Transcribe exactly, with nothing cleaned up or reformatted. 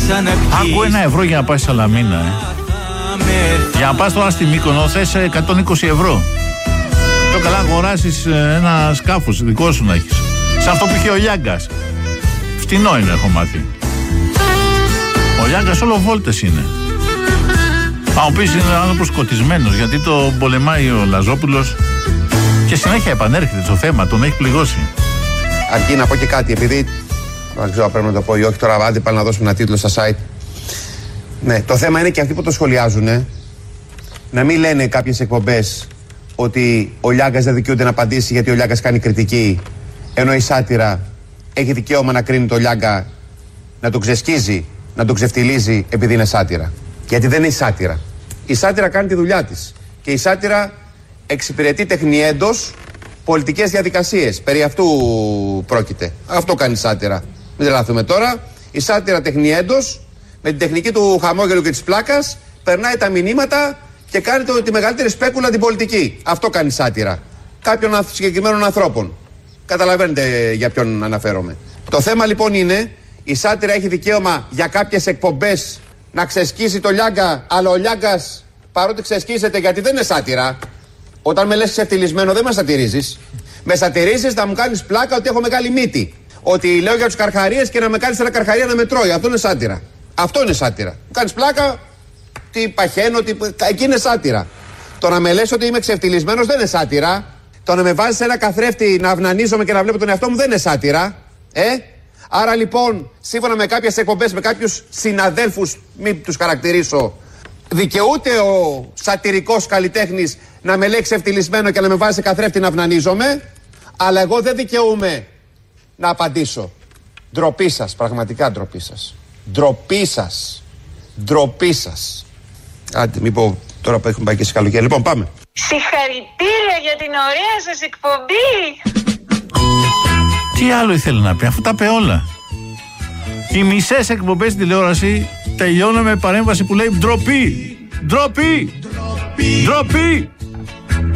Άκου ένα ευρώ για να πάει Σαλαμίνα, ε. Για να πας τώρα στη Μύκονο θες εκατόν είκοσι ευρώ. Πιο καλά αγοράσεις ένα σκάφος δικό σου να έχεις. Σε αυτό που είχε ο Λιάγκας. Φτηνό είναι, έχω μάθει. Ο Λιάγκας όλο βόλτες είναι. Θα μου πεις είναι άνθρωπος σκοτισμένος, γιατί το πολεμάει ο Λαζόπουλος και συνέχεια επανέρχεται στο θέμα, τον έχει πληγώσει. Αρκεί να πω και κάτι, επειδή δεν ξέρω αν πρέπει να το πω ή όχι, τώρα άντε πάλι να δώσουμε ένα τίτλο στα site. Ναι, το θέμα είναι και αυτοί που το σχολιάζουν να μην λένε κάποιες εκπομπές ότι ο Λιάγκας δεν δικαιούται να απαντήσει γιατί ο Λιάγκας κάνει κριτική, ενώ η σάτυρα έχει δικαίωμα να κρίνει το Λιάγκα, να τον ξεσκίζει, να τον ξεφτιλίζει επειδή είναι σάτυρα. Γιατί δεν είναι σάτυρα. Η σάτυρα κάνει τη δουλειά της. Και η σάτυρα εξυπηρετεί τεχνιέντος πολιτικές διαδικασίες. Περί αυτού πρόκειται. Αυτό κάνει η σάτυρα. Μην τρελαθούμε τώρα. Η σάτυρα τεχνιέντος, με την τεχνική του χαμόγελου και της πλάκας, περνάει τα μηνύματα και κάνει το, τη μεγαλύτερη σπέκουλα την πολιτική. Αυτό κάνει η σάτυρα. Κάποιων συγκεκριμένων ανθρώπων. Καταλαβαίνετε για ποιον αναφέρομαι. Το θέμα λοιπόν είναι, η σάτυρα έχει δικαίωμα για κάποιες εκπομπές να ξεσκίσει το Λιάγκα, αλλά ο Λιάγκας παρότι ξεσκίζεται, γιατί δεν είναι σάτυρα. Όταν με λες ξεφτυλισμένο δεν με σατυρίζεις. Με σατυρίζεις να μου κάνεις πλάκα ότι έχω μεγάλη μύτη. Ότι λέω για τους καρχαρίες και να με κάνεις ένα καρχαρία να με τρώει. Αυτό είναι σάτυρα. Αυτό είναι σάτυρα. Μου κάνεις πλάκα, τι παχαίνω, τι... εκεί είναι σάτυρα. Το να με λες ότι είμαι ξεφτυλισμένος δεν είναι σάτυρα. Το να με βάζεις ένα καθρέφτη να αυνανίζομαι και να βλέπω τον εαυτό μου δεν είναι σάτυρα. Ε? Άρα λοιπόν, σύμφωνα με κάποιες εκπομπές, με κάποιους συναδέλφους, μην τους χαρακτηρίσω, δικαιούται ο σατυρικός καλλιτέχνης να με λέει ξεφτυλισμένο και να με βάζει σε καθρέφτη να αυνανίζομαι, αλλά εγώ δεν δικαιούμαι να απαντήσω. Ντροπή σας, πραγματικά ντροπή σας. Ντροπή σας. Ντροπή σας. Άντε, μην πω τώρα που έχουμε πάει και σε καλοκαίρι. Λοιπόν, πάμε. Συγχαρητήρια για την ωραία σας εκπομπή. Τι άλλο ήθελε να πει, αφού τα πει όλα. Οι μισές εκπομπές στην τηλεόραση τελειώνουν με παρέμβαση που λέει ντροπή, ντροπή, ντροπή.